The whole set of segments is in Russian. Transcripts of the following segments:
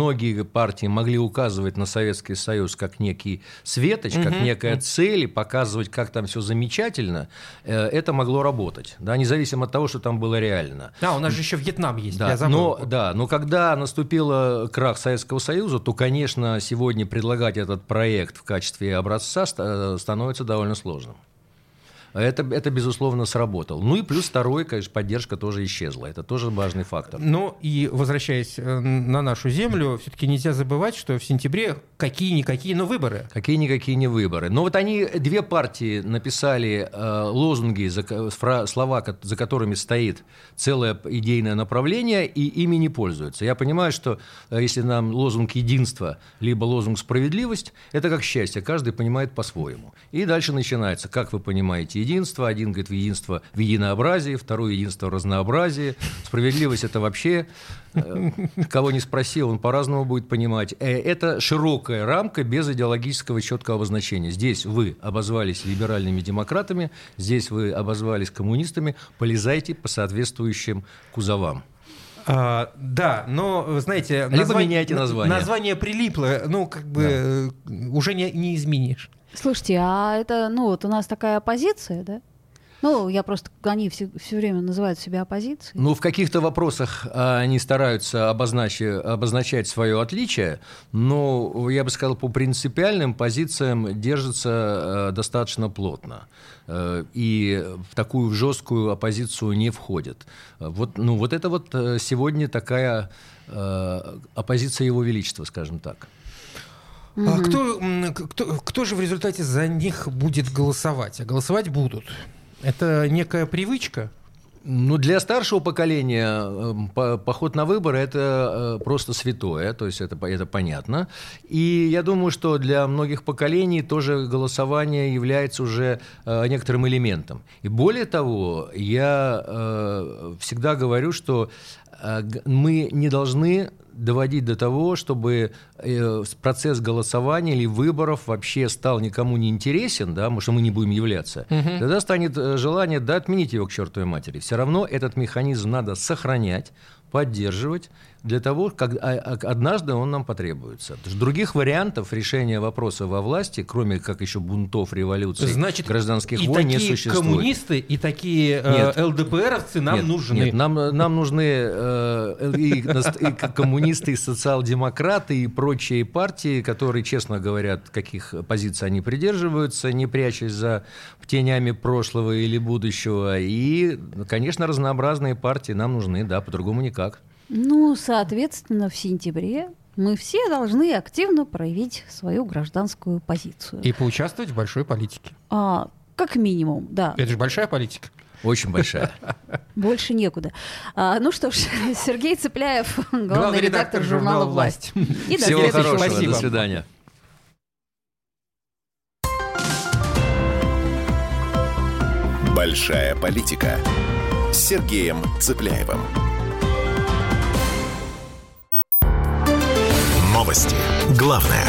многие партии могли указывать на Советский Союз как некий светоч, как некая цель, и показывать, как там все замечательно, это могло работать, да, независимо от того, что там было реально. Да, у нас же еще Вьетнам есть, да, я забыл. Но когда наступил крах Советского Союза, то, конечно, сегодня предлагать этот проект в качестве образца становится довольно сложным. Это, безусловно, сработало. Ну и плюс второй, конечно, поддержка тоже исчезла. Это тоже важный фактор. Ну и возвращаясь на нашу землю, все-таки нельзя забывать, что в сентябре какие-никакие, но выборы. Какие-никакие не выборы. Но вот они, две партии, написали лозунги, слова, за которыми стоит целое идейное направление, и ими не пользуются. Я понимаю, что если нам лозунг единства, либо лозунг справедливость, это как счастье, каждый понимает по-своему. И дальше начинается, как вы понимаете, единство. Один говорит единство в единообразии, второй единство в разнообразии. Справедливость – это вообще, кого не спроси, он по-разному будет понимать. Это широкая рамка без идеологического четкого обозначения. Здесь вы обозвались либеральными демократами, здесь вы обозвались коммунистами, полезайте по соответствующим кузовам. Да, но, знаете, либо меняйте название. Название прилипло, уже не изменишь. Слушайте, а это, вот у нас такая оппозиция, да? Они все время называют себя оппозицией. В каких-то вопросах они стараются обозначать свое отличие, но, я бы сказал, по принципиальным позициям держатся достаточно плотно. И в такую жесткую оппозицию не входят. Вот это сегодня такая оппозиция Его Величества, скажем так. А кто же в результате за них будет голосовать? А голосовать будут. Это некая привычка? Для старшего поколения поход на выборы – это просто святое, то есть это понятно. И я думаю, что для многих поколений тоже голосование является уже некоторым элементом. И более того, я всегда говорю, что мы не должны доводить до того, чтобы процесс голосования или выборов вообще стал никому не интересен, да, потому что мы не будем являться, тогда станет желание, отменить его к чертовой матери. Все равно этот механизм надо сохранять, поддерживать, для того, как однажды он нам потребуется. Потому что других вариантов решения вопроса во власти, кроме как еще бунтов, революций, гражданских войн, не существует. И такие коммунисты, и такие ЛДПРовцы нам нужны. Нет, нам нужны и коммунисты, и социал-демократы, и прочие партии, которые, честно говорят, каких позиций они придерживаются, не прячась за тенями прошлого или будущего. И, конечно, разнообразные партии нам нужны, по-другому никак. Соответственно, в сентябре мы все должны активно проявить свою гражданскую позицию. И поучаствовать в большой политике. Как минимум, да. Это же большая политика. Очень большая. Больше некуда. Что ж, Сергей Цыпляев, главный редактор журнала «Власть». Всего хорошего, до свидания. Большая политика с Сергеем Цыпляевым. Новости. Главное.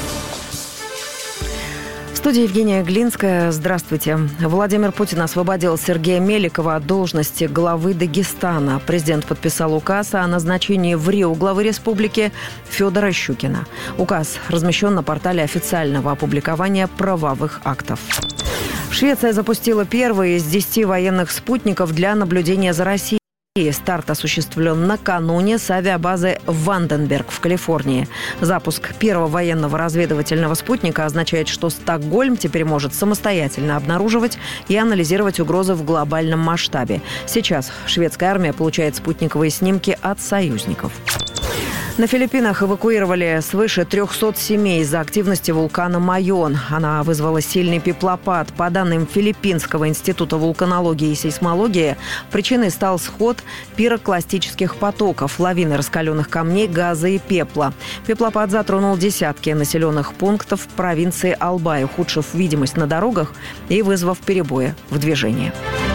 В студии Евгения Глинская. Здравствуйте. Владимир Путин освободил Сергея Меликова от должности главы Дагестана. Президент подписал указ о назначении в Рио главы республики Федора Щукина. Указ размещен на портале официального опубликования правовых актов. Швеция запустила первый из 10 военных спутников для наблюдения за Россией. Старт осуществлен накануне с авиабазы Ванденберг в Калифорнии. Запуск первого военного разведывательного спутника означает, что Стокгольм теперь может самостоятельно обнаруживать и анализировать угрозы в глобальном масштабе. Сейчас шведская армия получает спутниковые снимки от союзников. На Филиппинах эвакуировали свыше 300 семей из-за активности вулкана Майон. Она вызвала сильный пеплопад. По данным Филиппинского института вулканологии и сейсмологии, причиной стал сход пирокластических потоков, лавины раскаленных камней, газа и пепла. Пеплопад затронул десятки населенных пунктов провинции Албай, ухудшив видимость на дорогах и вызвав перебои в движении.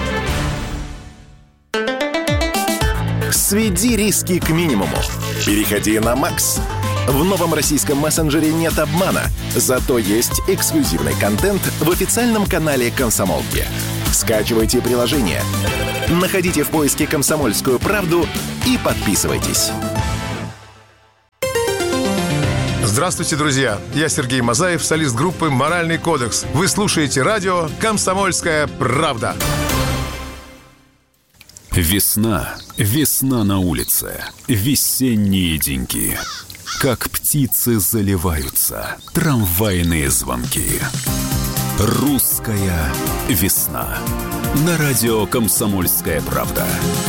Сведи риски к минимуму. Переходи на Макс. В новом российском мессенджере нет обмана, зато есть эксклюзивный контент в официальном канале «Комсомолки». Скачивайте приложение, находите в поиске «Комсомольскую правду» и подписывайтесь. Здравствуйте, друзья! Я Сергей Мазаев, солист группы «Моральный кодекс». Вы слушаете радио «Комсомольская правда». Весна. Весна на улице. Весенние деньки. Как птицы заливаются. Трамвайные звонки. Русская весна. На радио «Комсомольская правда».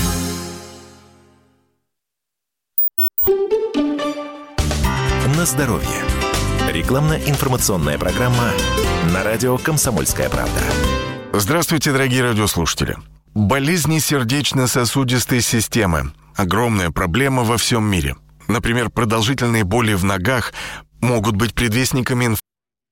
На здоровье. Рекламно-информационная программа на радио «Комсомольская правда». Здравствуйте, дорогие радиослушатели. Болезни сердечно-сосудистой системы – огромная проблема во всем мире. Например, продолжительные боли в ногах могут быть предвестниками инфаркта.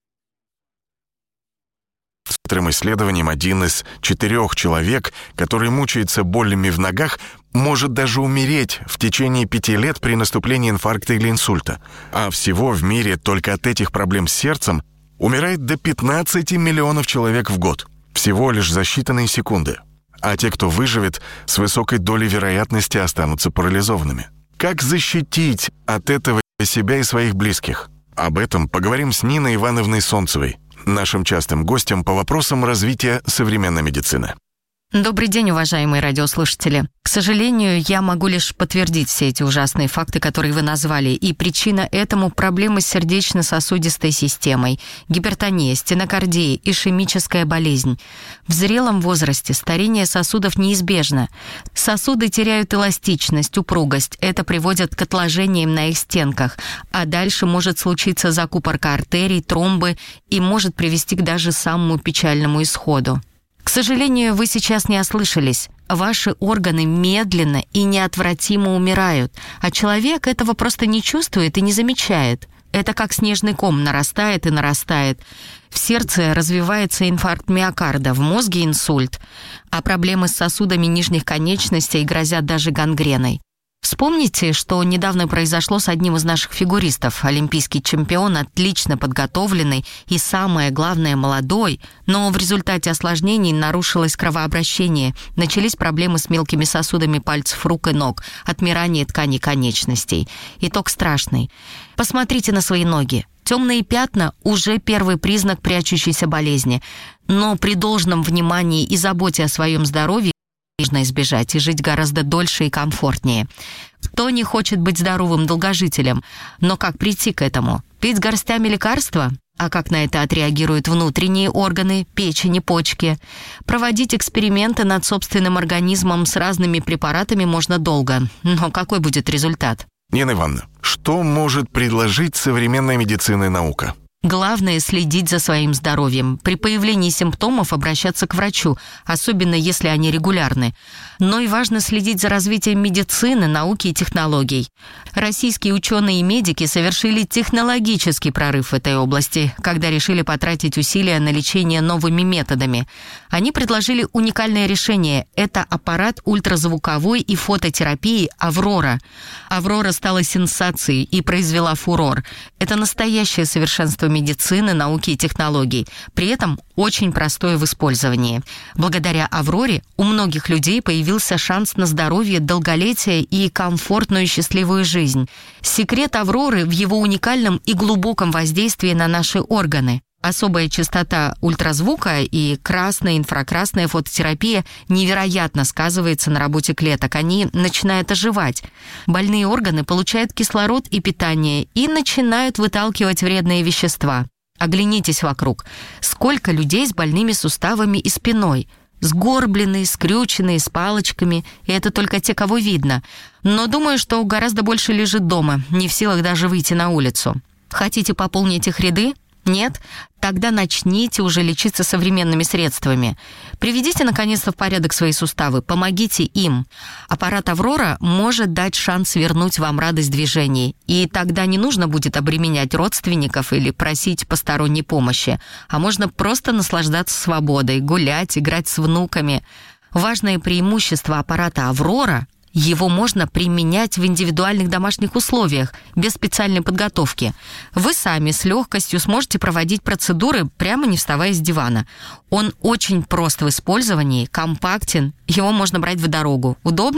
По некоторым исследованиям, 1 из 4 человек, который мучается болями в ногах, может даже умереть в течение 5 лет при наступлении инфаркта или инсульта. А всего в мире только от этих проблем с сердцем умирает до 15 миллионов человек в год. Всего лишь за считанные секунды. А те, кто выживет, с высокой долей вероятности останутся парализованными. Как защитить от этого себя и своих близких? Об этом поговорим с Ниной Ивановной Солнцевой, нашим частым гостем по вопросам развития современной медицины. Добрый день, уважаемые радиослушатели. К сожалению, я могу лишь подтвердить все эти ужасные факты, которые вы назвали, и причина этому – проблемы с сердечно-сосудистой системой, гипертония, стенокардия, ишемическая болезнь. В зрелом возрасте старение сосудов неизбежно. Сосуды теряют эластичность, упругость. Это приводит к отложениям на их стенках. А дальше может случиться закупорка артерий, тромбы и может привести к даже самому печальному исходу. К сожалению, вы сейчас не ослышались. Ваши органы медленно и неотвратимо умирают, а человек этого просто не чувствует и не замечает. Это как снежный ком нарастает и нарастает. В сердце развивается инфаркт миокарда, в мозге инсульт, а проблемы с сосудами нижних конечностей грозят даже гангреной. Вспомните, что недавно произошло с одним из наших фигуристов. Олимпийский чемпион, отлично подготовленный и, самое главное, молодой, но в результате осложнений нарушилось кровообращение, начались проблемы с мелкими сосудами пальцев рук и ног, отмирание тканей конечностей. Итог страшный. Посмотрите на свои ноги. Темные пятна – уже первый признак прячущейся болезни. Но при должном внимании и заботе о своем здоровье можно избежать и жить гораздо дольше и комфортнее. Кто не хочет быть здоровым долгожителем? Но как прийти к этому? Пить горстями лекарства? А как на это отреагируют внутренние органы, печень и почки? Проводить эксперименты над собственным организмом с разными препаратами можно долго. Но какой будет результат? Нина Ивановна, что может предложить современная медицина и наука? Главное – следить за своим здоровьем. При появлении симптомов обращаться к врачу, особенно если они регулярны. Но и важно следить за развитием медицины, науки и технологий. Российские ученые и медики совершили технологический прорыв в этой области, когда решили потратить усилия на лечение новыми методами. Они предложили уникальное решение – это аппарат ультразвуковой и фототерапии «Аврора». «Аврора» стала сенсацией и произвела фурор. Это настоящее совершенство медицины, науки и технологий. При этом очень простое в использовании. Благодаря «Авроре» у многих людей появился шанс на здоровье, долголетие и комфортную счастливую жизнь. Секрет «Авроры» в его уникальном и глубоком воздействии на наши органы. Особая частота ультразвука и красная, инфракрасная фототерапия невероятно сказывается на работе клеток. Они начинают оживать. Больные органы получают кислород и питание и начинают выталкивать вредные вещества. Оглянитесь вокруг. Сколько людей с больными суставами и спиной? Сгорбленные, скрюченные, с палочками. И это только те, кого видно. Но думаю, что гораздо больше лежит дома, не в силах даже выйти на улицу. Хотите пополнить их ряды? Нет? Тогда начните уже лечиться современными средствами. Приведите, наконец-то, в порядок свои суставы, помогите им. Аппарат «Аврора» может дать шанс вернуть вам радость движений, и тогда не нужно будет обременять родственников или просить посторонней помощи, а можно просто наслаждаться свободой, гулять, играть с внуками. Важное преимущество аппарата «Аврора» — его можно применять в индивидуальных домашних условиях, без специальной подготовки. Вы сами с легкостью сможете проводить процедуры, прямо не вставая с дивана. Он очень прост в использовании, компактен, его можно брать в дорогу. Удобно?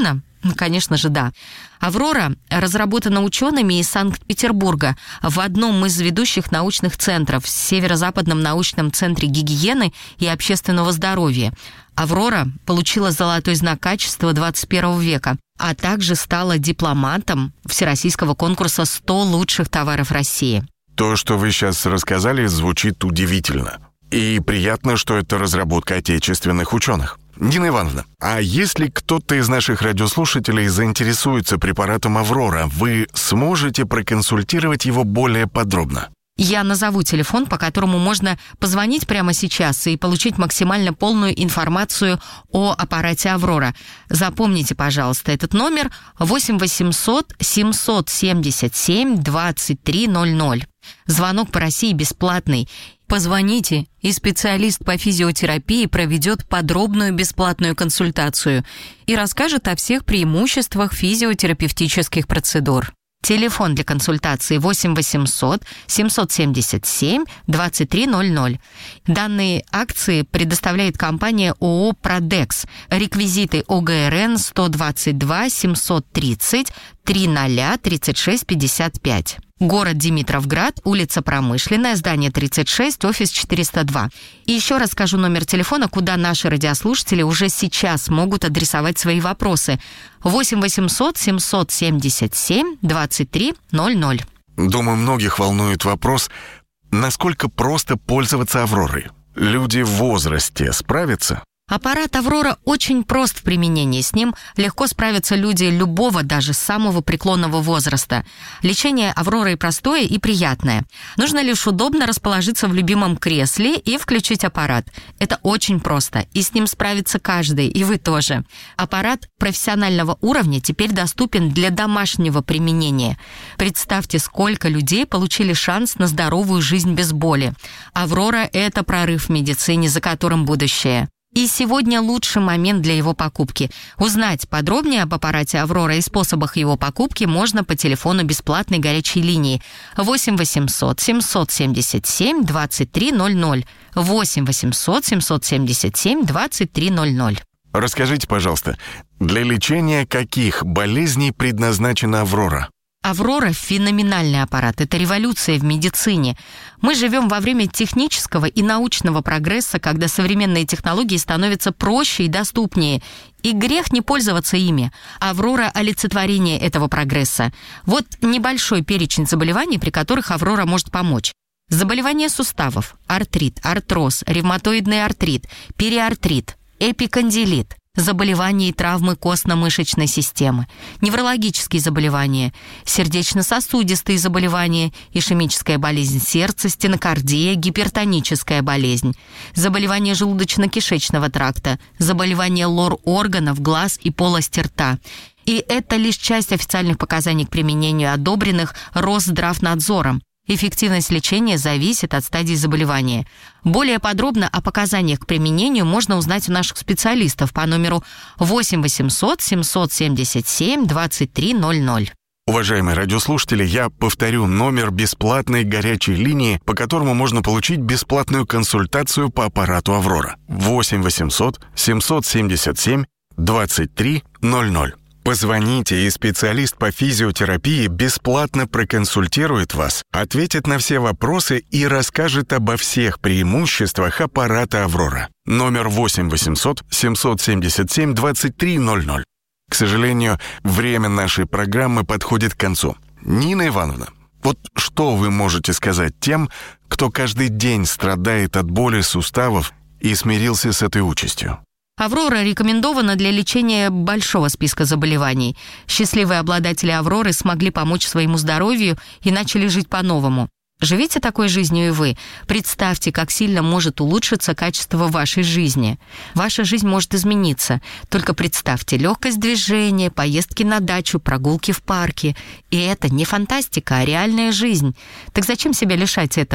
Конечно же, да. «Аврора» разработана учеными из Санкт-Петербурга в одном из ведущих научных центров, в Северо-Западном научном центре гигиены и общественного здоровья. «Аврора» получила золотой знак качества 21 века, а также стала дипломантом всероссийского конкурса «100 лучших товаров России». То, что вы сейчас рассказали, звучит удивительно. И приятно, что это разработка отечественных ученых. Нина Ивановна, а если кто-то из наших радиослушателей заинтересуется препаратом «Аврора», вы сможете проконсультировать его более подробно? Я назову телефон, по которому можно позвонить прямо сейчас и получить максимально полную информацию о аппарате «Аврора». Запомните, пожалуйста, этот номер 8 800 777 2300. Звонок по России бесплатный. Позвоните, и специалист по физиотерапии проведет подробную бесплатную консультацию и расскажет о всех преимуществах физиотерапевтических процедур. Телефон для консультации 8 800 777 2300. Данные акции предоставляет компания ООО «Продекс». Реквизиты ОГРН 122 730 30 36 55. Город Димитровград, улица Промышленная, здание 36, офис 402. И еще раз скажу номер телефона, куда наши радиослушатели уже сейчас могут адресовать свои вопросы. 8 800 777 2300. Думаю, многих волнует вопрос, насколько просто пользоваться «Авророй». Люди в возрасте справятся? Аппарат «Аврора» очень прост в применении. С ним легко справятся люди любого, даже самого преклонного возраста. Лечение «Авророй» простое и приятное. Нужно лишь удобно расположиться в любимом кресле и включить аппарат. Это очень просто, и с ним справится каждый, и вы тоже. Аппарат профессионального уровня теперь доступен для домашнего применения. Представьте, сколько людей получили шанс на здоровую жизнь без боли. «Аврора» — это прорыв в медицине, за которым будущее. И сегодня лучший момент для его покупки. Узнать подробнее об аппарате «Аврора» и способах его покупки можно по телефону бесплатной горячей линии 8 800 777 2300. 8 800 777 2300. Расскажите, пожалуйста, для лечения каких болезней предназначена «Аврора»? «Аврора» — феноменальный аппарат. Это революция в медицине. Мы живем во время технического и научного прогресса, когда современные технологии становятся проще и доступнее. И грех не пользоваться ими. «Аврора» — олицетворение этого прогресса. Вот небольшой перечень заболеваний, при которых «Аврора» может помочь. Заболевания суставов, артрит, артроз, ревматоидный артрит, периартрит, эпикондилит. Заболевания и травмы костно-мышечной системы, неврологические заболевания, сердечно-сосудистые заболевания, ишемическая болезнь сердца, стенокардия, гипертоническая болезнь, заболевания желудочно-кишечного тракта, заболевания лор-органов, глаз и полости рта. И это лишь часть официальных показаний к применению, одобренных Росздравнадзором. Эффективность лечения зависит от стадии заболевания. Более подробно о показаниях к применению можно узнать у наших специалистов по номеру 8 800 777 2300. Уважаемые радиослушатели, я повторю номер бесплатной горячей линии, по которому можно получить бесплатную консультацию по аппарату «Аврора». 8 800 777 2300. Позвоните, и специалист по физиотерапии бесплатно проконсультирует вас, ответит на все вопросы и расскажет обо всех преимуществах аппарата «Аврора». Номер 8 800 777 2300. К сожалению, время нашей программы подходит к концу. Нина Ивановна, вот что вы можете сказать тем, кто каждый день страдает от боли суставов и смирился с этой участью? «Аврора» рекомендована для лечения большого списка заболеваний. Счастливые обладатели «Авроры» смогли помочь своему здоровью и начали жить по-новому. Живите такой жизнью и вы. Представьте, как сильно может улучшиться качество вашей жизни. Ваша жизнь может измениться. Только представьте, легкость движения, поездки на дачу, прогулки в парке. И это не фантастика, а реальная жизнь. Так зачем себя лишать этого?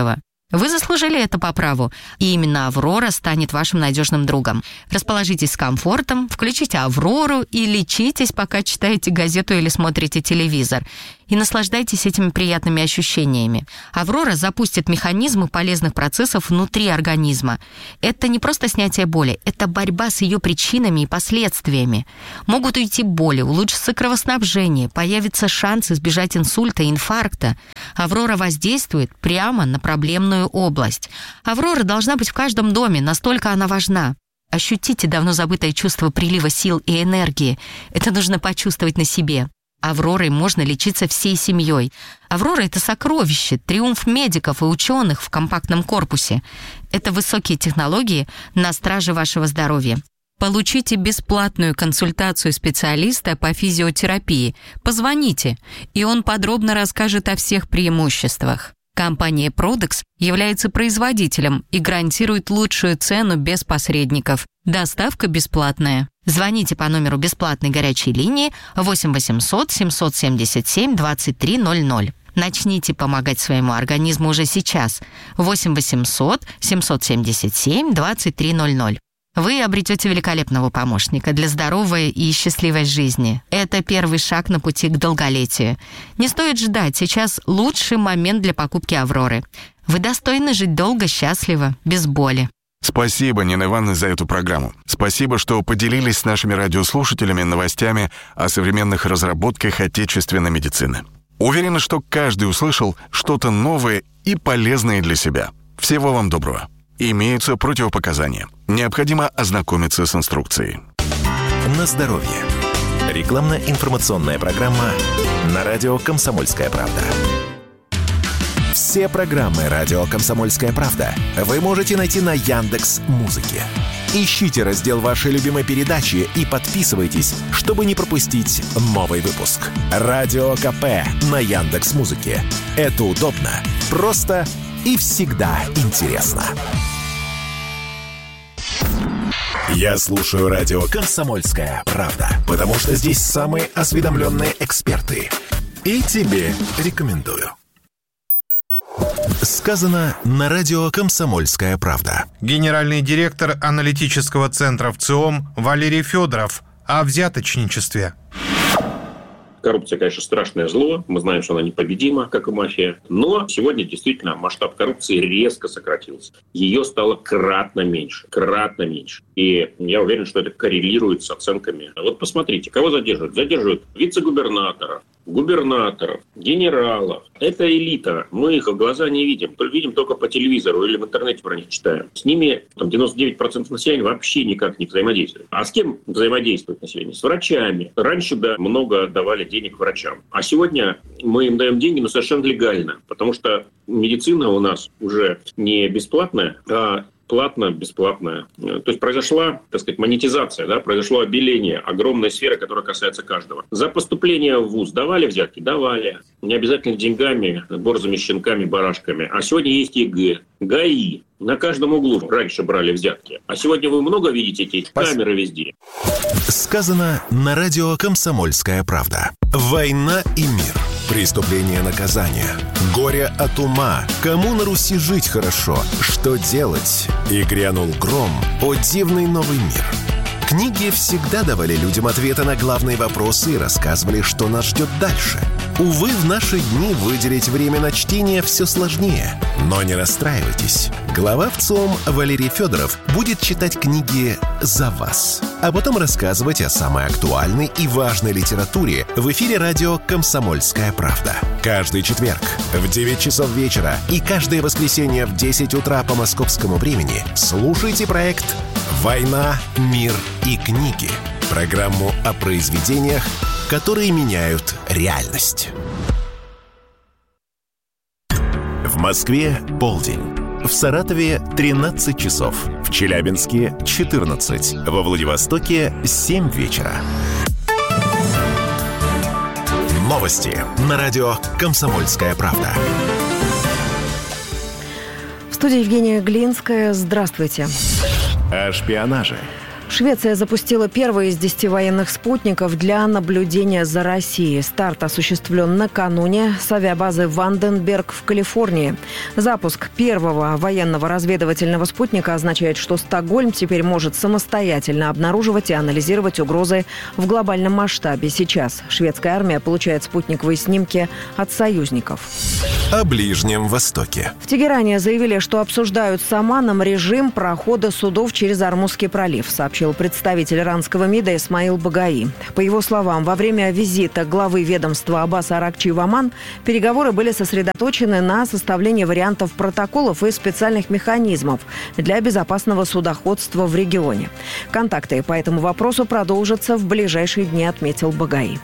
Вы заслужили это по праву, и именно «Аврора» станет вашим надежным другом. Расположитесь с комфортом, включите «Аврору» и лечитесь, пока читаете газету или смотрите телевизор. И наслаждайтесь этими приятными ощущениями. «Аврора» запустит механизмы полезных процессов внутри организма. Это не просто снятие боли, это борьба с ее причинами и последствиями. Могут уйти боли, улучшится кровоснабжение, появится шанс избежать инсульта и инфаркта. «Аврора» воздействует прямо на проблемную область. «Аврора» должна быть в каждом доме, настолько она важна. Ощутите давно забытое чувство прилива сил и энергии. Это нужно почувствовать на себе. «Авророй» можно лечиться всей семьей. «Аврора» — это сокровище, триумф медиков и ученых в компактном корпусе. Это высокие технологии на страже вашего здоровья. Получите бесплатную консультацию специалиста по физиотерапии. Позвоните, и он подробно расскажет о всех преимуществах. Компания Продекс является производителем и гарантирует лучшую цену без посредников. Доставка бесплатная. Звоните по номеру бесплатной горячей линии 8 800 777 2300. Начните помогать своему организму уже сейчас. 8 800 777 2300. Вы обретете великолепного помощника для здоровой и счастливой жизни. Это первый шаг на пути к долголетию. Не стоит ждать, сейчас лучший момент для покупки «Авроры». Вы достойны жить долго, счастливо, без боли. Спасибо, Нина Ивановна, за эту программу. Спасибо, что поделились с нашими радиослушателями новостями о современных разработках отечественной медицины. Уверена, что каждый услышал что-то новое и полезное для себя. Всего вам доброго. Имеются противопоказания. Необходимо ознакомиться с инструкцией. На здоровье. Рекламно-информационная программа на радио «Комсомольская правда». Все программы радио «Комсомольская правда» вы можете найти на Яндекс.Музыке. Ищите раздел вашей любимой передачи и подписывайтесь, чтобы не пропустить новый выпуск. Радио КП на Яндекс.Музыке. Это удобно, просто и всегда интересно. Я слушаю радио «Комсомольская правда», потому что здесь самые осведомленные эксперты. И тебе рекомендую. Сказано на радио «Комсомольская правда». Генеральный директор аналитического центра ВЦИОМ Валерий Федоров о взяточничестве. Коррупция, конечно, страшное зло. Мы знаем, что она непобедима, как и мафия. Но сегодня действительно масштаб коррупции резко сократился. Ее стало кратно меньше. Кратно меньше. И я уверен, что это коррелирует с оценками. Вот посмотрите, кого задерживают? Задерживают вице-губернаторов, губернаторов, генералов. Это элита. Мы их в глаза не видим. Видим только по телевизору или в интернете про них читаем. С ними 99% населения вообще никак не взаимодействует. А с кем взаимодействует население? С врачами. Раньше много давали денег врачам. А сегодня мы им даем деньги, но совершенно легально. Потому что медицина у нас уже не бесплатная, а платно-бесплатная. То есть произошла, так сказать, монетизация, да, произошло обеление огромной сферы, которая касается каждого. За поступление в вуз давали взятки? Давали. Не обязательно деньгами, борзыми щенками, барашками. А сегодня есть ЕГЭ, ГАИ. На каждом углу раньше брали взятки. А сегодня вы много видите эти камеры везде. Сказано на радио «Комсомольская правда». Война и мир. Преступление, наказание. Горе от ума. Кому на Руси жить хорошо? Что делать? И грянул гром. О, дивный новый мир. Книги всегда давали людям ответы на главные вопросы и рассказывали, что нас ждет дальше. Увы, в наши дни выделить время на чтение все сложнее. Но не расстраивайтесь. Глава ВЦИОМ Валерий Федоров будет читать книги за вас, а потом рассказывать о самой актуальной и важной литературе в эфире радио «Комсомольская правда». Каждый четверг в 9 часов вечера и каждое воскресенье в 10 утра по московскому времени слушайте проект «Война, мир и книги». Программу о произведениях, которые меняют реальность. В Москве полдень. В Саратове 13 часов. В Челябинске 14. Во Владивостоке 7 вечера. Новости на радио «Комсомольская правда». В студии Евгения Глинская. Здравствуйте. О шпионаже. Швеция запустила первый из 10 военных спутников для наблюдения за Россией. Старт осуществлен накануне с авиабазы Ванденберг в Калифорнии. Запуск первого военного разведывательного спутника означает, что Стокгольм теперь может самостоятельно обнаруживать и анализировать угрозы в глобальном масштабе. Сейчас шведская армия получает спутниковые снимки от союзников. О Ближнем Востоке. В Тегеране заявили, что обсуждают с Оманом режим прохода судов через Ормузский пролив, сообщил представитель иранского МИДа Исмаил Багаи. По его словам, во время визита главы ведомства Аббаса Аракчи в Оман переговоры были сосредоточены на составлении вариантов протоколов и специальных механизмов для безопасного судоходства в регионе. Контакты по этому вопросу продолжатся в ближайшие дни, отметил Багаи.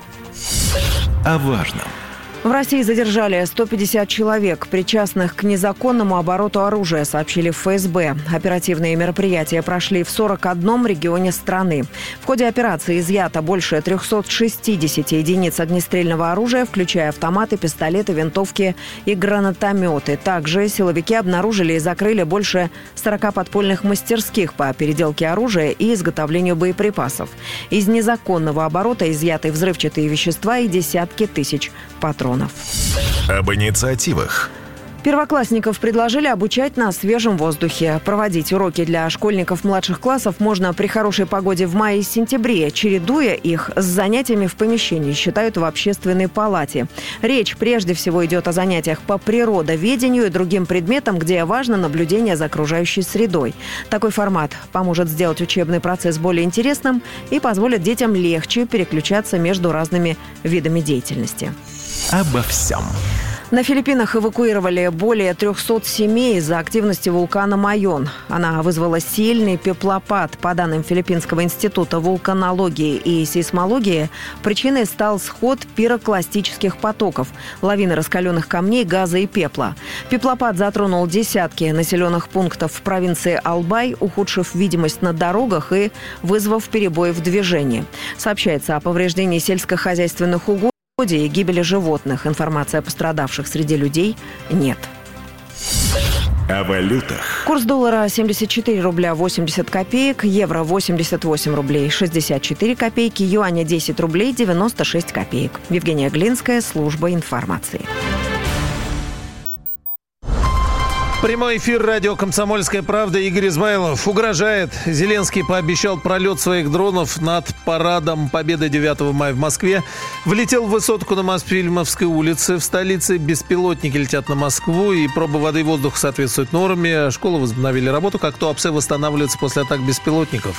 О важном. В России задержали 150 человек, причастных к незаконному обороту оружия, сообщили в ФСБ. Оперативные мероприятия прошли в 41 регионе страны. В ходе операции изъято больше 360 единиц огнестрельного оружия, включая автоматы, пистолеты, винтовки и гранатометы. Также силовики обнаружили и закрыли больше 40 подпольных мастерских по переделке оружия и изготовлению боеприпасов. Из незаконного оборота изъяты взрывчатые вещества и десятки тысяч патронов. Об инициативах. Первоклассников предложили обучать на свежем воздухе. Проводить уроки для школьников младших классов можно при хорошей погоде в мае и сентябре, чередуя их с занятиями в помещении, считают в общественной палате. Речь прежде всего идет о занятиях по природоведению и другим предметам, где важно наблюдение за окружающей средой. Такой формат поможет сделать учебный процесс более интересным и позволит детям легче переключаться между разными видами деятельности. Обо всем. На Филиппинах эвакуировали более 300 семей из-за активности вулкана Майон. Она вызвала сильный пеплопад. По данным Филиппинского института вулканологии и сейсмологии, причиной стал сход пирокластических потоков, лавины раскаленных камней, газа и пепла. Пеплопад затронул десятки населенных пунктов в провинции Албай, ухудшив видимость на дорогах и вызвав перебои в движении. Сообщается о повреждении сельскохозяйственных угодий и гибели животных. Информации о пострадавших среди людей нет. О валютах. Курс доллара 74 рубля 80 копеек, евро 88 рублей 64 копейки, юаня 10 рублей 96 копеек. Евгения Глинская, служба информации. Прямой эфир радио «Комсомольская правда». Игорь Измайлов угрожает. Зеленский пообещал пролет своих дронов над парадом Победы 9 мая в Москве. Влетел в высотку на Мосфильмовской улице. В столице беспилотники летят на Москву, и проба воды и воздуха соответствует норме. Школы возобновили работу. Как Туапсе восстанавливается после атак беспилотников?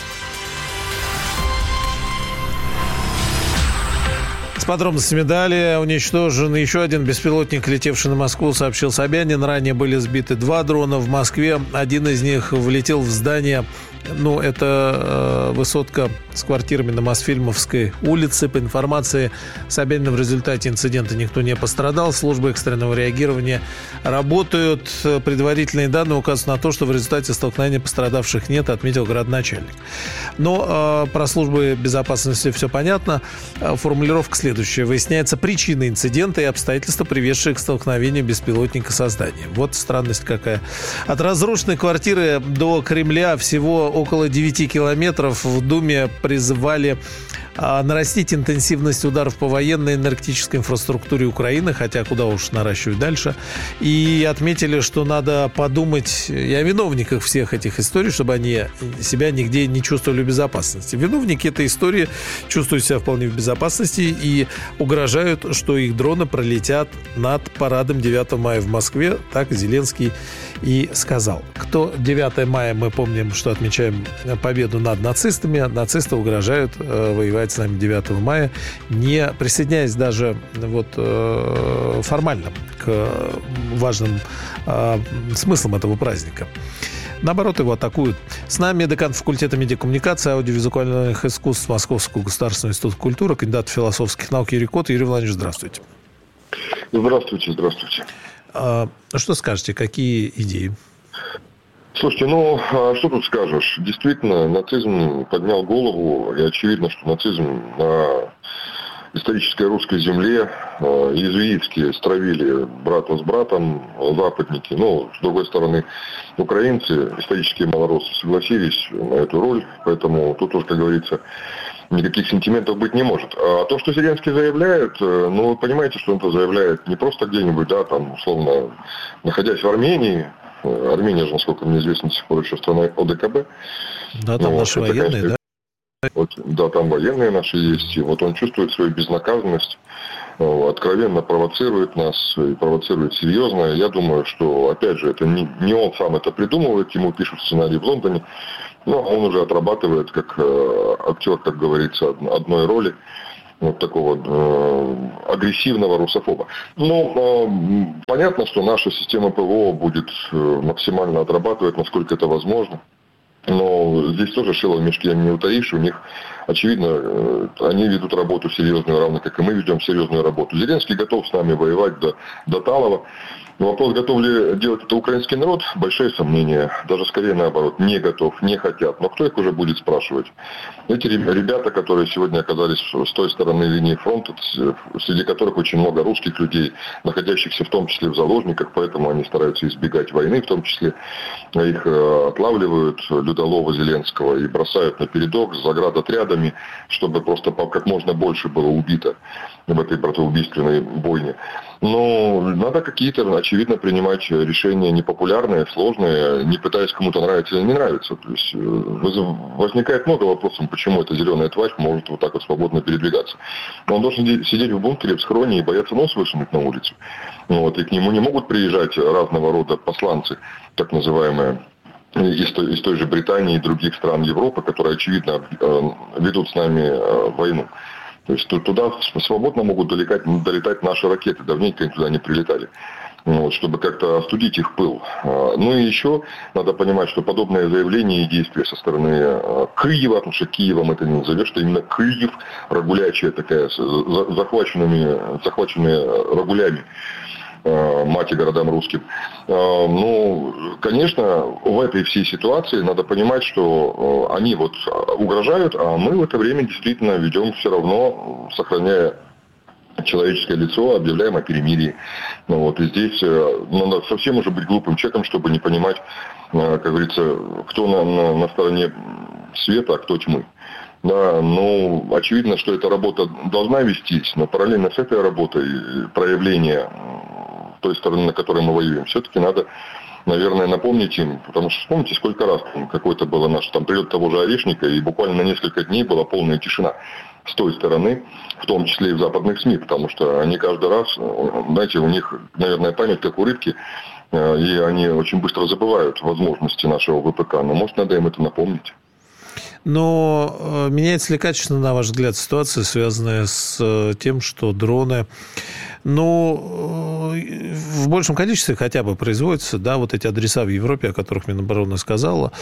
С подробностями далее. Уничтожен еще один беспилотник, летевший на Москву, сообщил Собянин. Ранее были сбиты 2 дрона в Москве. Один из них влетел в здание. Это высотка с квартирами на Мосфильмовской улице. По информации Собянина, в результате инцидента никто не пострадал. Службы экстренного реагирования работают. Предварительные данные указывают на то, что в результате столкновения пострадавших нет, отметил градоначальник. Но про службы безопасности все понятно. Формулировка следующая. Выясняется причина инцидента и обстоятельства, приведшие к столкновению беспилотника со зданием. Вот странность какая. От разрушенной квартиры до Кремля всего около 9 километров. В Думе призывали нарастить интенсивность ударов по военной и энергетической инфраструктуре Украины, хотя куда уж наращивать дальше. И отметили, что надо подумать и о виновниках всех этих историй, чтобы они себя нигде не чувствовали в безопасности. Виновники этой истории чувствуют себя вполне в безопасности и угрожают, что их дроны пролетят над парадом 9 мая в Москве. Так Зеленский и сказал. Кто 9 мая, мы помним, что отмечаем победу над нацистами. Нацисты угрожают воевать с нами 9 мая, не присоединяясь даже формально к важным смыслам этого праздника. Наоборот, его атакуют. С нами декан факультета медиакоммуникации и аудиовизуальных искусств Московского государственного института культуры, кандидат философских наук Юрий Кот. Юрий Владимирович, здравствуйте. Здравствуйте, здравствуйте. Что скажете, какие идеи? Слушайте, что тут скажешь? Действительно, нацизм поднял голову, и очевидно, что нацизм исторической русской земле иезуитские стравили брата с братом, западники. Но, с другой стороны, украинцы, исторические малороссы, согласились на эту роль. Поэтому тут уж, как говорится, никаких сентиментов быть не может. А то, что Зеленский заявляет, ну, вы понимаете, что он это заявляет не просто где-нибудь, да, там, условно, находясь в Армении. Армения же, насколько мне известно, до сих пор еще страна ОДКБ. Да, там наши военные, конечно, да? Вот, да, там военные наши есть. И вот он чувствует свою безнаказанность, откровенно провоцирует нас и провоцирует серьезно. Я думаю, что, опять же, это не он сам это придумывает, ему пишут сценарий в Лондоне, но он уже отрабатывает как актер, как говорится, одной роли вот такого агрессивного русофоба. Ну, понятно, что наша система ПВО будет максимально отрабатывать, насколько это возможно. Но здесь тоже шило в мешке не утаишь. У них, очевидно, они ведут работу серьезную, равно как и мы ведем серьезную работу. Зеленский готов с нами воевать до Талова. Но вопрос, готов ли делать это украинский народ, большие сомнения. Даже скорее наоборот, не готов, не хотят. Но кто их уже будет спрашивать? Эти ребята, которые сегодня оказались с той стороны линии фронта, среди которых очень много русских людей, находящихся в том числе в заложниках, поэтому они стараются избегать войны, в том числе их отлавливают, Людолова Зеленского, и бросают на передок с заградотрядами, чтобы просто как можно больше было убито в этой братоубийственной бойне. Но надо какие-то, очевидно, принимать решения непопулярные, сложные, не пытаясь кому-то нравится или не нравится. То есть возникает много вопросов, почему эта зеленая тварь может вот так вот свободно передвигаться. Но он должен сидеть в бункере, в схроне и бояться нос высунуть на улицу. Вот, и к нему не могут приезжать разного рода посланцы, так называемые, из той же Британии и других стран Европы, которые, очевидно, ведут с нами войну. То есть туда свободно могут долетать наши ракеты. Давненько они туда не прилетали. Вот, чтобы как-то остудить их пыл. Ну и еще надо понимать, что подобное заявление и действия со стороны Киева, потому что Киевом это не назовешь, что именно Киев, рагулячая такая, захваченные рагулями, мать и городам русским. Ну, конечно, в этой всей ситуации надо понимать, что они вот угрожают, а мы в это время действительно ведем все равно, сохраняя человеческое лицо, объявляем о перемирии. Ну, вот, и здесь надо совсем уже быть глупым человеком, чтобы не понимать, как говорится, кто на стороне света, а кто тьмы. Да, ну, очевидно, что эта работа должна вестись, но параллельно с этой работой проявление той стороны, на которой мы воюем, все-таки надо, наверное, напомнить им, потому что вспомните, сколько раз какой-то был наш там прилет того же Орешника, и буквально на несколько дней была полная тишина с той стороны, в том числе и в западных СМИ, потому что они каждый раз, знаете, у них, наверное, память как у рыбки, и они очень быстро забывают возможности нашего ВПК, но, может, надо им это напомнить. Но меняется ли качественно, на ваш взгляд, ситуация, связанная с тем, что дроны, ну, в большем количестве хотя бы производятся, да, вот эти адреса в Европе, о которых Минобороны сказала,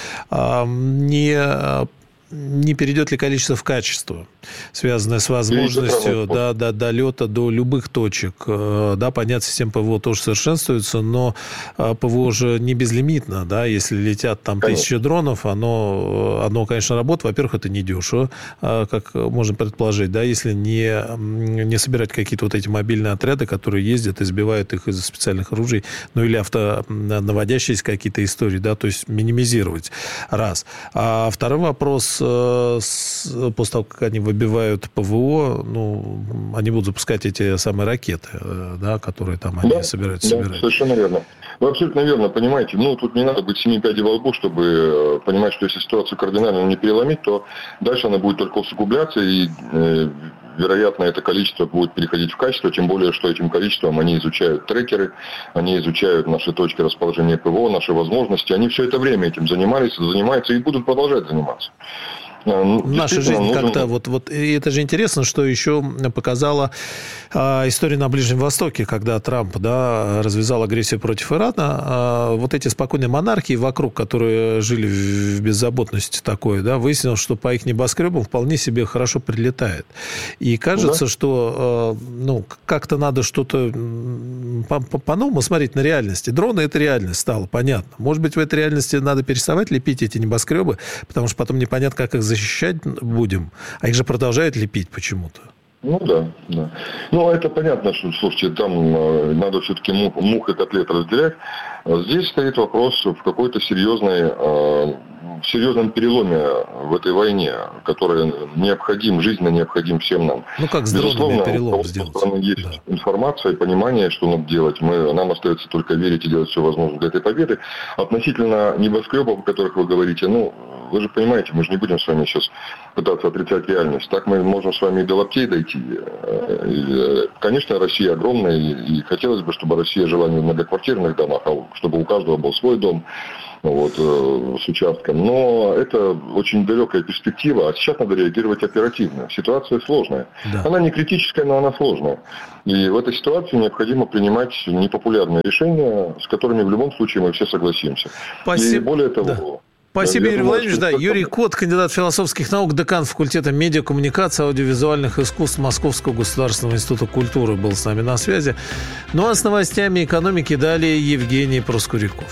не перейдет ли количество в качество, связанное с возможностью долета до любых точек. Да, понятно, система ПВО тоже совершенствуется, но ПВО же не безлимитно, да, если летят там 1000 дронов, оно, конечно, работает. Во-первых, это недешево, как можно предположить, да, если не собирать какие-то вот эти мобильные отряды, которые ездят и сбивают их из специальных оружий, ну или автонаводящиеся какие-то истории, да, то есть минимизировать. Раз. А второй вопрос: после того, как они выбивают ПВО, ну, они будут запускать эти самые ракеты, да, которые там они собираются собирать. Да, совершенно верно. Вы абсолютно верно понимаете. Ну, тут не надо быть 7 пядей во лбу, чтобы понимать, что если ситуацию кардинально не переломить, то дальше она будет только усугубляться, и, вероятно, это количество будет переходить в качество, тем более, что этим количеством они изучают трекеры, они изучают наши точки расположения ПВО, наши возможности. Они все это время этим занимаются и будут продолжать заниматься. Наша жизнь как-то... Вот, и это же интересно, что еще показала история на Ближнем Востоке, когда Трамп, да, развязал агрессию против Ирана. Вот эти спокойные монархии вокруг, которые жили в беззаботности такой, да, выяснилось, что по их небоскребам вполне себе хорошо прилетает. И кажется, что как-то надо что-то по-новому смотреть на реальность. Дроны — это реальность, стало понятно. Может быть, в этой реальности надо переставать лепить эти небоскребы, потому что потом непонятно, как их защищать будем, а их же продолжают лепить почему-то. Ну да. Ну, это понятно, что, слушайте, там надо все-таки мух и котлет разделять. Здесь стоит вопрос в какой-то серьезном переломе в этой войне, который жизненно необходим всем нам. Ну, как с дронами перелом сделать? Есть информация и понимание, что надо делать. Нам остается только верить и делать все возможное для этой победы. Относительно небоскребов, о которых вы говорите, вы же понимаете, мы же не будем с вами сейчас пытаться отрицать реальность. Так мы можем с вами и до лаптей дойти. Конечно, Россия огромная, и хотелось бы, чтобы Россия жила не в многоквартирных домах, а чтобы у каждого был свой дом с участком. Но это очень далекая перспектива, а сейчас надо реагировать оперативно. Ситуация сложная. Да. Она не критическая, но она сложная. И в этой ситуации необходимо принимать непопулярные решения, с которыми в любом случае мы все согласимся. Спасибо. И более того... Да. Спасибо, Юрий Владимирович. Юрий Кот, кандидат философских наук, декан факультета медиакоммуникации, аудиовизуальных искусств Московского государственного института культуры был с нами на связи. Ну а с новостями экономики далее Евгений Проскуряков.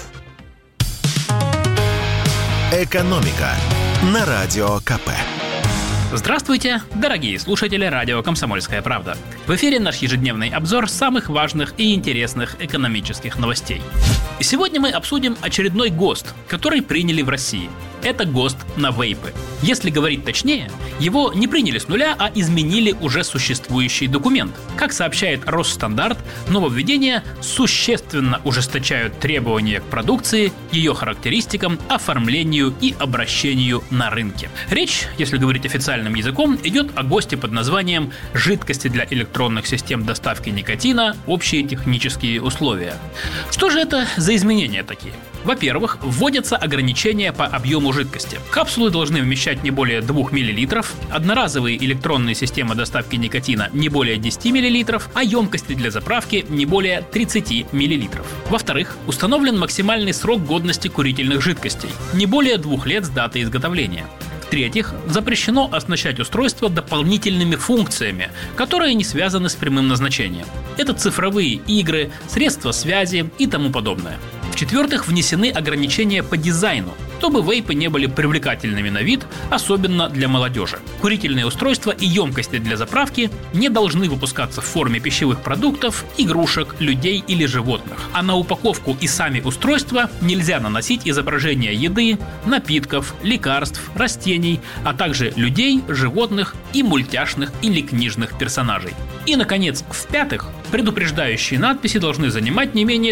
«Экономика» на Радио КП. Здравствуйте, дорогие слушатели радио «Комсомольская правда». В эфире наш ежедневный обзор самых важных и интересных экономических новостей. И сегодня мы обсудим очередной ГОСТ, который приняли в России. Это ГОСТ на вейпы. Если говорить точнее, его не приняли с нуля, а изменили уже существующий документ. Как сообщает Росстандартъ, нововведения существенно ужесточают требования к продукции, ее характеристикам, оформлению и обращению на рынке. Речь, если говорить официальным языком, идет о ГОСТе под названием «Жидкости для электронных систем доставки никотина. Общие технические условия». Что же это за изменения такие? Во-первых, вводятся ограничения по объему жидкости. Капсулы должны вмещать не более 2 мл, одноразовые электронные системы доставки никотина не более 10 мл, а емкости для заправки не более 30 мл. Во-вторых, установлен максимальный срок годности курительных жидкостей – не более 2 лет с даты изготовления. В-третьих, запрещено оснащать устройство дополнительными функциями, которые не связаны с прямым назначением. Это цифровые игры, средства связи и тому подобное. В-четвертых, внесены ограничения по дизайну, чтобы вейпы не были привлекательными на вид, особенно для молодежи. Курительные устройства и емкости для заправки не должны выпускаться в форме пищевых продуктов, игрушек, людей или животных. А на упаковку и сами устройства нельзя наносить изображения еды, напитков, лекарств, растений, а также людей, животных и мультяшных или книжных персонажей. И, наконец, в-пятых, предупреждающие надписи должны занимать не менее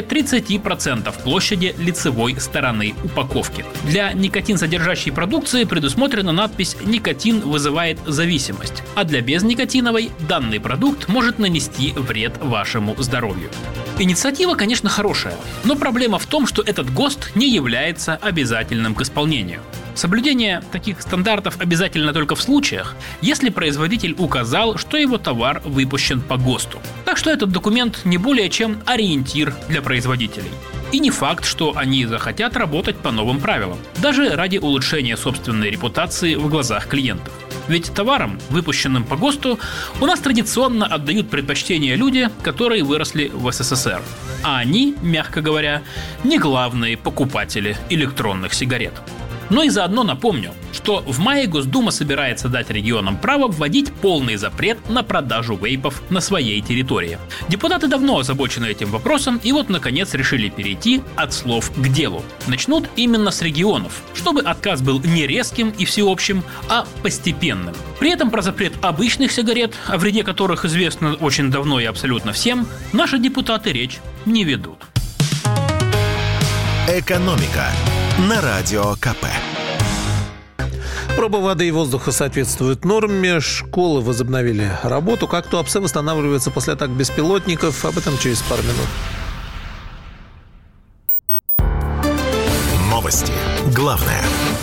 30% площади лицевой стороны упаковки. Для никотин-содержащей продукции предусмотрена надпись «Никотин вызывает зависимость», а для безникотиновой данный продукт может нанести вред вашему здоровью. Инициатива, конечно, хорошая, но проблема в том, что этот ГОСТ не является обязательным к исполнению. Соблюдение таких стандартов обязательно только в случаях, если производитель указал, что его товар выпущен по ГОСТу. Так что этот документ не более чем ориентир для производителей. И не факт, что они захотят работать по новым правилам, даже ради улучшения собственной репутации в глазах клиентов. Ведь товарам, выпущенным по ГОСТу, у нас традиционно отдают предпочтение люди, которые выросли в СССР. А они, мягко говоря, не главные покупатели электронных сигарет. Но и заодно напомню, что в мае Госдума собирается дать регионам право вводить полный запрет на продажу вейпов на своей территории. Депутаты давно озабочены этим вопросом и вот наконец решили перейти от слов к делу. Начнут именно с регионов, чтобы отказ был не резким и всеобщим, а постепенным. При этом про запрет обычных сигарет, о вреде которых известно очень давно и абсолютно всем, наши депутаты речь не ведут. «Экономика» на Радио КП. Проба воды и воздуха соответствуют норме. Школы возобновили работу. Как Туапсе восстанавливается после атак беспилотников? Об этом через пару минут. Новости. Главное.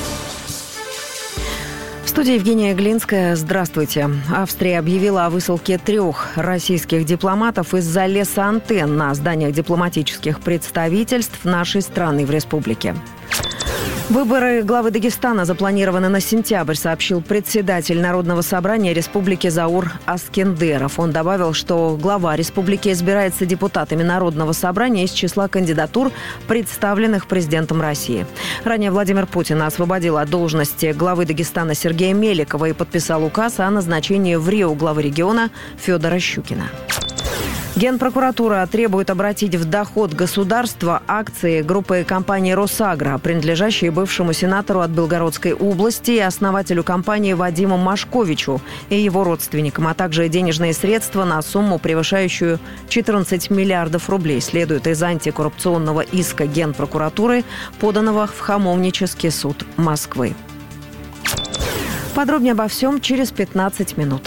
В студии Евгения Глинская. Здравствуйте. Австрия объявила о высылке 3 российских дипломатов из-за леса антенн на зданиях дипломатических представительств нашей страны в республике. Выборы главы Дагестана запланированы на сентябрь, сообщил председатель Народного собрания Республики Заур Аскендеров. Он добавил, что глава республики избирается депутатами Народного собрания из числа кандидатур, представленных президентом России. Ранее Владимир Путин освободил от должности главы Дагестана Сергея Меликова и подписал указ о назначении в Рио главы региона Федора Щукина. Генпрокуратура требует обратить в доход государства акции группы компании «Росагро», принадлежащие бывшему сенатору от Белгородской области и основателю компании Вадиму Машковичу и его родственникам, а также денежные средства на сумму, превышающую 14 миллиардов рублей, следует из антикоррупционного иска Генпрокуратуры, поданного в Хамовнический суд Москвы. Подробнее обо всем через 15 минут.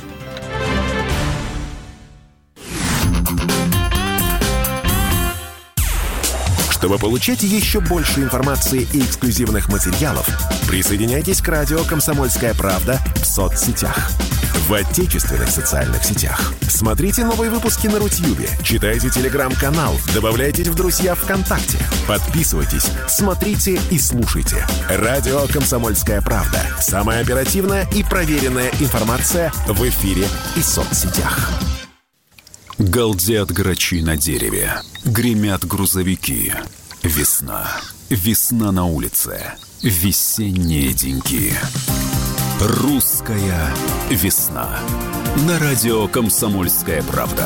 Чтобы получать еще больше информации и эксклюзивных материалов, присоединяйтесь к радио «Комсомольская правда» в соцсетях. В отечественных социальных сетях. Смотрите новые выпуски на Рутьюбе, читайте телеграм-канал, добавляйтесь в друзья ВКонтакте, подписывайтесь, смотрите и слушайте. Радио «Комсомольская правда». Самая оперативная и проверенная информация в эфире и соцсетях. Галдят грачи на дереве, гремят грузовики. Весна. Весна на улице. Весенние деньки. Русская весна. На радио «Комсомольская правда».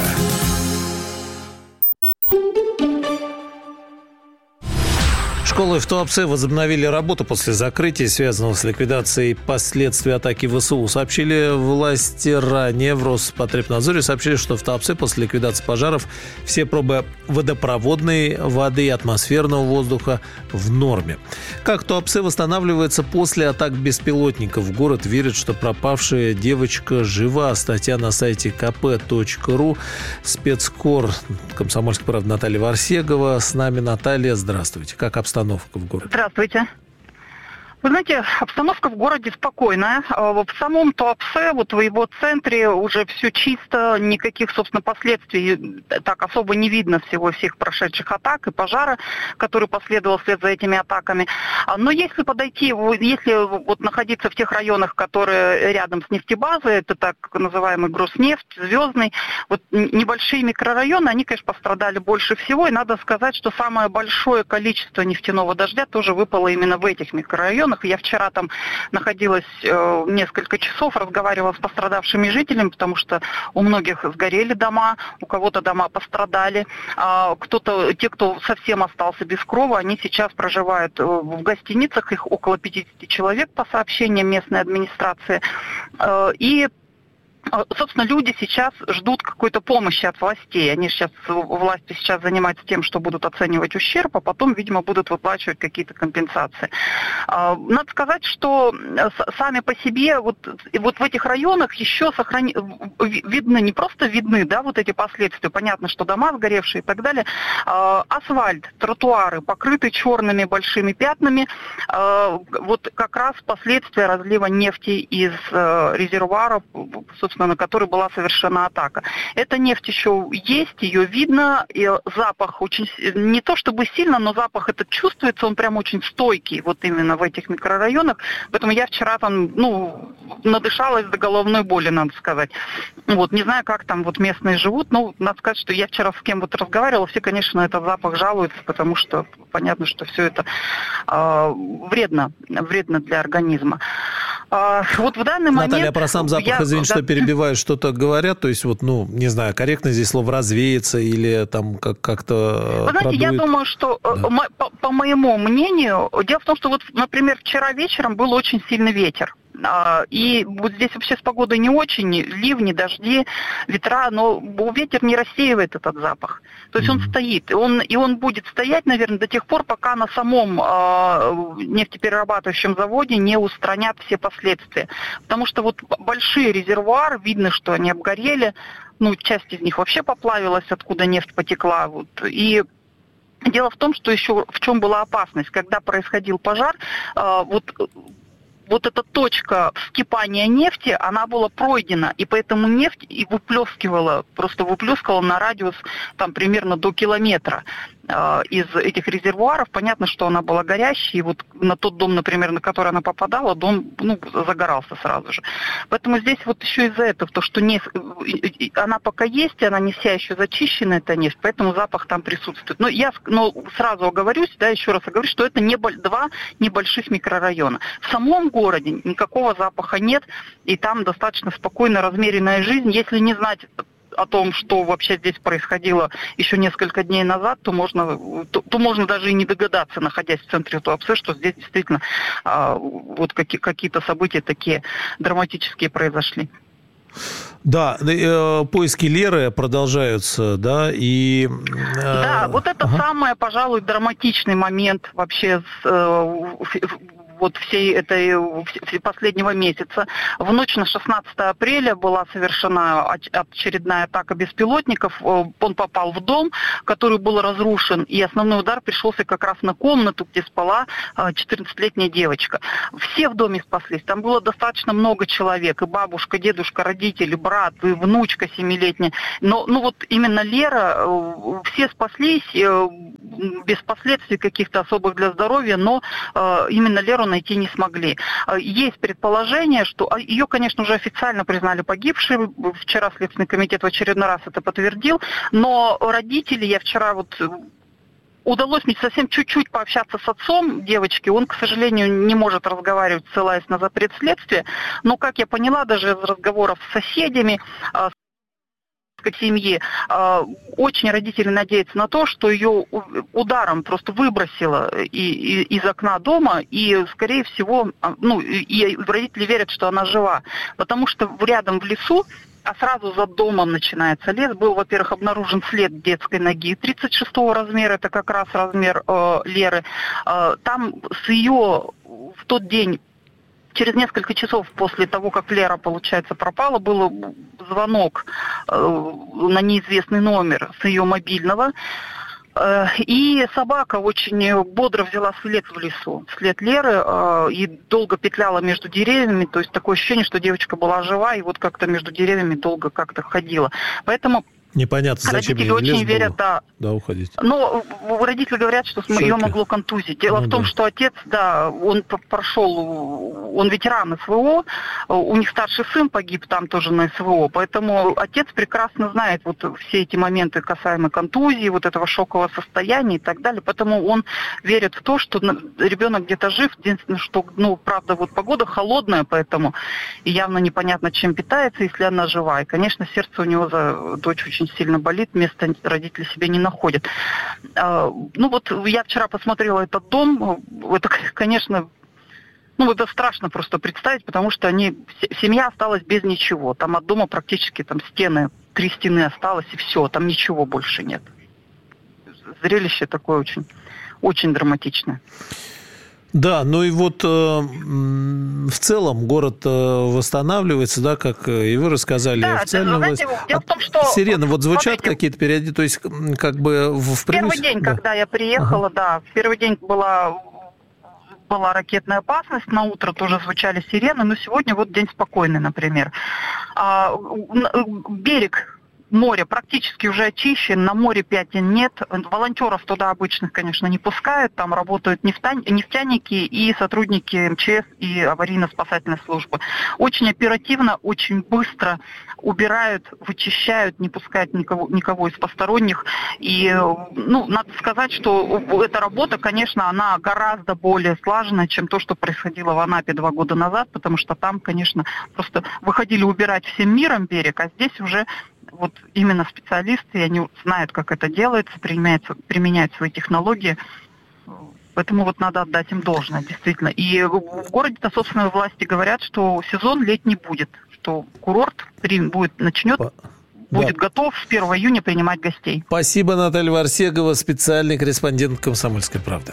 Школы в Туапсе возобновили работу после закрытия, связанного с ликвидацией последствий атаки ВСУ. Сообщили власти ранее. В Роспотребнадзоре сообщили, что в Туапсе после ликвидации пожаров все пробы водопроводной воды и атмосферного воздуха в норме. Как Туапсе восстанавливается после атак беспилотников? Город верит, что пропавшая девочка жива. Статья на сайте kp.ru. Спецкор «Комсомольской правды» Наталья Варсегова. С нами Наталья. Здравствуйте. Как обстановка в городе? Здравствуйте. Вы знаете, обстановка в городе спокойная. В самом Туапсе, вот в его центре, уже все чисто, никаких, собственно, последствий так особо не видно всех прошедших атак и пожара, который последовал вслед за этими атаками. Но если подойти, если вот находиться в тех районах, которые рядом с нефтебазой, это так называемый Гроснефть, Звездный, вот небольшие микрорайоны, они, конечно, пострадали больше всего. И надо сказать, что самое большое количество нефтяного дождя тоже выпало именно в этих микрорайонах. Я вчера там находилась несколько часов, разговаривала с пострадавшими жителями, потому что у многих сгорели дома, у кого-то дома пострадали. Те, кто совсем остался без крова, они сейчас проживают в гостиницах, их около 50 человек по сообщениям местной администрации. И собственно, люди сейчас ждут какой-то помощи от властей. Власти сейчас занимаются тем, что будут оценивать ущерб, а потом, видимо, будут выплачивать какие-то компенсации. Надо сказать, что сами по себе вот в этих районах еще видны, не просто видны, да, вот эти последствия. Понятно, что дома сгоревшие и так далее. Асфальт, тротуары покрыты черными большими пятнами. Вот как раз последствия разлива нефти из резервуара, собственно, на который была совершена атака. Эта нефть еще есть, ее видно, и запах очень, не то чтобы сильно, но запах этот чувствуется, он прям очень стойкий, вот именно в этих микрорайонах. Поэтому я вчера там, надышалась до головной боли, надо сказать. Вот, не знаю, как там вот местные живут, но надо сказать, что я вчера с кем вот разговаривала, все, конечно, на этот запах жалуются, потому что понятно, что все это вредно для организма. Вот в данный момент... Наталья, про сам запах, извините, что перебиваю, что-то говорят, то есть вот, не знаю, корректно здесь слово «развеяться» или там как-то... Вы знаете, я думаю, что, по моему мнению, дело в том, что вот, например, вчера вечером был очень сильный ветер. И вот здесь вообще с погодой не очень, ливни, дожди, ветра, но ветер не рассеивает этот запах. То есть он стоит, и он будет стоять, наверное, до тех пор, пока на самом нефтеперерабатывающем заводе не устранят все последствия. Потому что вот большие резервуары, видно, что они обгорели, часть из них вообще поплавилась, откуда нефть потекла, и дело в том, что еще в чем была опасность, когда происходил пожар, вот эта точка вскипания нефти, она была пройдена, и поэтому нефть и выплескивала на радиус там примерно до километра. из этих резервуаров. Понятно, что она была горящей, и вот на тот дом, например, на который она попадала, дом загорался сразу же. Поэтому здесь вот еще из-за этого, то, что она пока есть, она не вся еще зачищена, эта нефть, поэтому запах там присутствует. Но сразу оговорюсь, еще раз оговорюсь, что это два небольших микрорайона. В самом городе никакого запаха нет, и там достаточно спокойная, размеренная жизнь. Если не знать о том, что вообще здесь происходило еще несколько дней назад, то можно даже и не догадаться, находясь в центре Туапсе, что здесь действительно вот какие-то события такие драматические произошли. Да, поиски Леры продолжаются, да, и... Да, вот это самый, пожалуй, драматичный момент вообще всей последнего месяца. В ночь на 16 апреля была совершена очередная атака беспилотников. Он попал в дом, который был разрушен, и основной удар пришелся как раз на комнату, где спала 14-летняя девочка. Все в доме спаслись. Там было достаточно много человек. И бабушка, дедушка, родители, брат, и внучка 7-летняя. Но вот именно Лера, все спаслись без последствий каких-то особых для здоровья, но именно Леру найти не смогли. Есть предположение, что ее, конечно, уже официально признали погибшей. Вчера Следственный комитет в очередной раз это подтвердил. Но родители, я вчера удалось мне совсем чуть-чуть пообщаться с отцом девочки. Он, к сожалению, не может разговаривать, ссылаясь на запрет следствия. Но, как я поняла, даже из разговоров с соседями, семьи, очень родители надеются на то, что ее ударом просто выбросило из окна дома, и, скорее всего, и родители верят, что она жива. Потому что рядом в лесу, а сразу за домом начинается лес, был, во-первых, обнаружен след детской ноги 36-го размера, это как раз размер Леры. Там с ее в тот день, через несколько часов после того, как Лера, получается, пропала, был звонок на неизвестный номер с ее мобильного. И собака очень бодро взяла след в лесу, след Леры, и долго петляла между деревьями. То есть такое ощущение, что девочка была жива, и вот как-то между деревьями долго как-то ходила. Поэтому непонятно, зачем родители очень верят, уходить. Но родители говорят, что ее могло контузить. Дело в том, что отец, он он ветеран СВО, у них старший сын погиб там тоже на СВО, поэтому отец прекрасно знает все эти моменты касаемо контузии, этого шокового состояния и так далее. Поэтому он верит в то, что ребенок где-то жив. Единственное, что, правда, погода холодная, поэтому и явно непонятно, чем питается, если она жива. И, конечно, сердце у него за дочь очень сильно болит, места родители себе не находят. Я вчера посмотрела этот дом, это, конечно, это страшно просто представить, потому что семья осталась без ничего. Там от дома практически 3 стены осталось, и все, там ничего больше нет. Зрелище такое очень, очень драматичное. Да, в целом город восстанавливается, да, как и вы рассказали. Да, официально дело в том, что... Сирены звучат какие-то периоди, то есть как бы в первый день, когда я приехала, в первый день была ракетная опасность, на утро тоже звучали сирены, но сегодня день спокойный, например. Берег море практически уже очищен, на море пятен нет. Волонтеров туда обычных, конечно, не пускают. Там работают нефтяники и сотрудники МЧС и аварийно-спасательной службы. Очень оперативно, очень быстро убирают, вычищают, не пускают никого из посторонних. И, надо сказать, что эта работа, конечно, она гораздо более слаженная, чем то, что происходило в Анапе 2 года назад, потому что там, конечно, просто выходили убирать всем миром берег, а здесь уже именно специалисты, они знают, как это делается, применяют свои технологии. Поэтому надо отдать им должное, действительно. И в городе-то, собственно, власти говорят, что сезон летний будет, что курорт будет готов с 1 июня принимать гостей. Спасибо, Наталья Варсегова, специальный корреспондент «Комсомольской правды».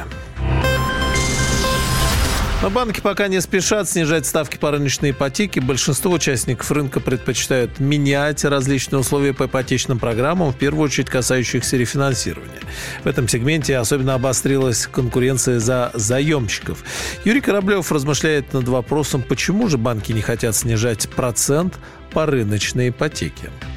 Но банки пока не спешат снижать ставки по рыночной ипотеке. Большинство участников рынка предпочитают менять различные условия по ипотечным программам, в первую очередь касающихся рефинансирования. В этом сегменте особенно обострилась конкуренция за заемщиков. Юрий Кораблев размышляет над вопросом, почему же банки не хотят снижать процент по рыночной ипотеке.